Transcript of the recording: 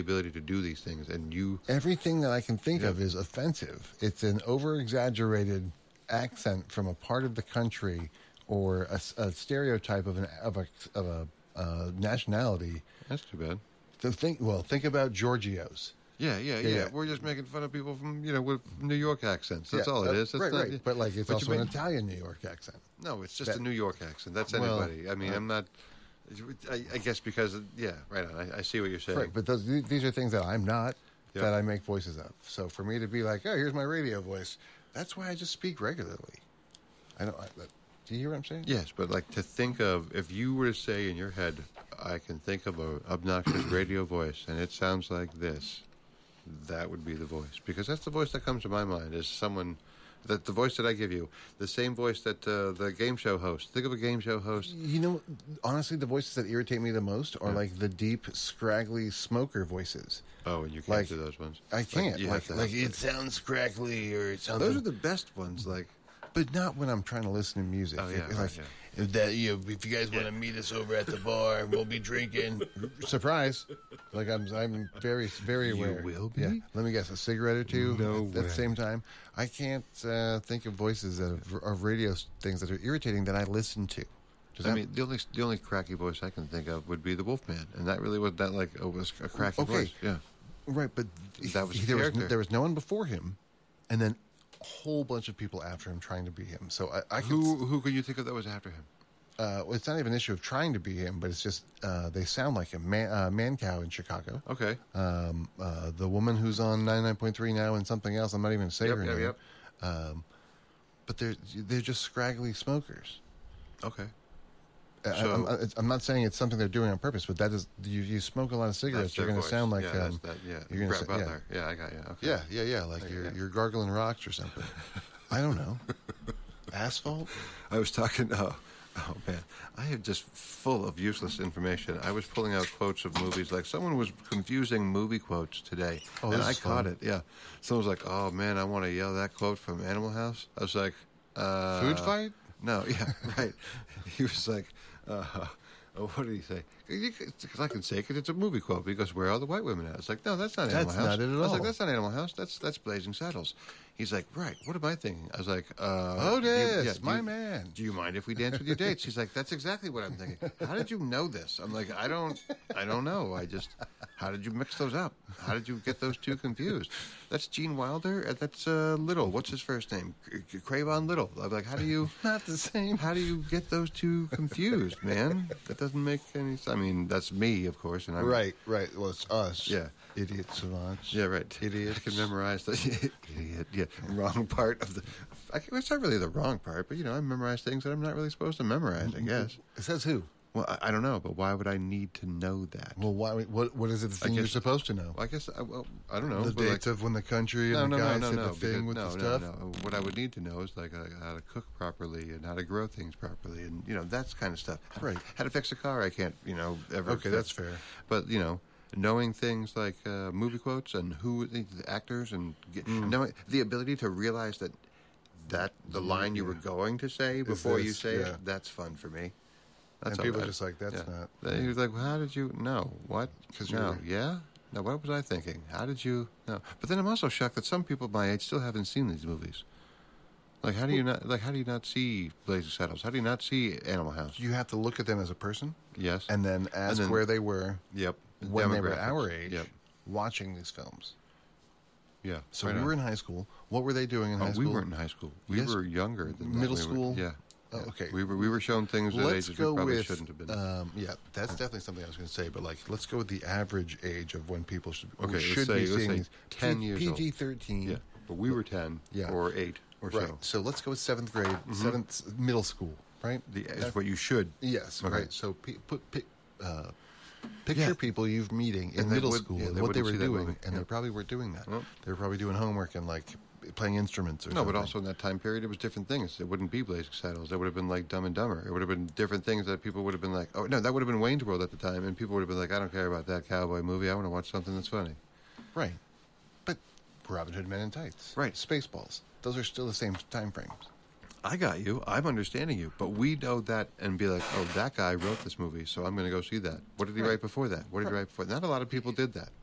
ability to do these things, and you... Everything that I can think of is offensive. It's an over-exaggerated accent from a part of the country or a stereotype of a nationality. That's too bad. So think about Giorgio's. Yeah. We're just making fun of people from, with New York accents. That's all it is. That's right. But it's also an Italian New York accent. No, it's just a New York accent. That's anybody. Well, I mean, I'm not... I guess because, right on. I see what you're saying. Right, but these are things that I'm not, that I make voices of. So for me to be like, oh, here's my radio voice, that's why I just speak regularly. Do you hear what I'm saying? Yes, but to think of, if you were to say in your head, I can think of an obnoxious radio voice, and it sounds like this, that would be the voice. Because that's the voice that comes to my mind, is someone... the voice that I give you, the same voice that the game show host. Think of a game show host. Honestly, the voices that irritate me the most are the deep, scraggly smoker voices. Oh, and you can't do those ones. I can't. It sounds scraggly or it sounds. Those are the best ones. But not when I'm trying to listen to music. Oh yeah, if you guys want to meet us over at the bar, we'll be drinking. Surprise! I'm very, very aware. You will be. Yeah. Let me guess, a cigarette or two. No at the same time. I can't think of voices of radio things that are irritating that I listen to. The only cracky voice I can think of would be the Wolfman, and that really wasn't that was a cracky voice. Yeah, right. But that was there was no one before him, and then a whole bunch of people after him trying to be him. So who can you think of that was after him? It's not even an issue of trying to be him, but it's just they sound like him. Mancow in Chicago. Okay. The woman who's on 99.3 now and something else. I'm not even going to say her name. Yep. But they're just scraggly smokers. Okay. I'm not saying it's something they're doing on purpose, but that is you smoke a lot of cigarettes, you're going to sound like you're going to Butler. Yeah, I got you. Okay. Yeah. Like you're gargling rocks or something. I don't know. Asphalt. I was talking. Oh man, I am just full of useless information. I was pulling out quotes of movies. Someone was confusing movie quotes today, and I caught it. Yeah, someone was like, "Oh man, I want to yell that quote from Animal House." I was like, "Food fight." No, yeah, right. He was like, what did he say? Because I can say it, it's a movie quote. Because where are the white women at? I was like, no, that's not Animal House. That's not it at all. I was like, that's not Animal House. That's Blazing Saddles. He's like, right. What am I thinking? I was like, Otis, my man. Do you mind if we dance with your dates? He's like, that's exactly what I'm thinking. How did you know this? I'm like, I don't know. How did you mix those up? How did you get those two confused? That's Gene Wilder. That's Little. What's his first name? Cravon Little. I'm like, how do you? Not the same. How do you get those two confused, man? That doesn't make any sense. I mean, that's me, of course. And I'm, right. Well, it's us. Yeah. Idiot savants. Yeah, right. Idiots. I can memorize the idiot. Yeah, wrong part of the... It's not really the wrong part, but, I memorize things that I'm not really supposed to memorize, I guess. It says who? Well, I don't know, but why would I need to know that? Well, why? What is it the thing you're supposed to know? Well, I guess, I don't know. The dates of when the country and the guy said the thing with the stuff? No. What I would need to know is, how to cook properly and how to grow things properly and, that kind of stuff. Right. How to fix a car, I can't, ever Okay, that's fair. But, knowing things like movie quotes and who the actors and knowing the ability to realize that the line you were going to say before you say it, that's fun for me. That's and people are just like, that's not. He was like, well, how did you know? What? Because yeah? No, what was I thinking? How did you know? But then I'm also shocked that some people my age still haven't seen these movies. How do you not see Blazing Saddles? How do you not see Animal House? You have to look at them as a person. Yes. And then ask where they were. Yep. When they were our age. Yep. Watching these films. Yeah. So we were in high school. What were they doing in high school? We weren't in high school. We were younger than that. Middle school? Yeah. Oh, okay. We were shown things at ages we probably shouldn't have been. That's definitely something I was going to say. But let's go with the average age of when people should be seeing these. 10 years old. PG-13. Yeah, but we were 10 or 8 or so. Right. So let's go with 7th grade, 7th middle school. Right. That's what you should. Yes. Okay. Right. So picture people you've meeting in middle school and what they were doing, and they probably weren't doing that. Well, they were probably doing homework and playing instruments or something. No, but also in that time period, it was different things. It wouldn't be Blazing Saddles. It would have been like Dumb and Dumber. It would have been different things that people would have been like, oh, no, that would have been Wayne's World at the time, and people would have been like, I don't care about that cowboy movie. I want to watch something that's funny. Right. But Robin Hood Men in Tights. Right. Spaceballs. Those are still the same time frames. I got you. I'm understanding you. But we know that and be like, oh, that guy wrote this movie, so I'm going to go see that. What did he write before that? What did he write before that? Not a lot of people did that.